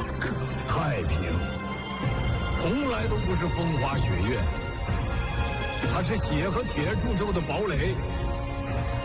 太平，从来都不是风花雪月，它是血和铁铸就的堡垒。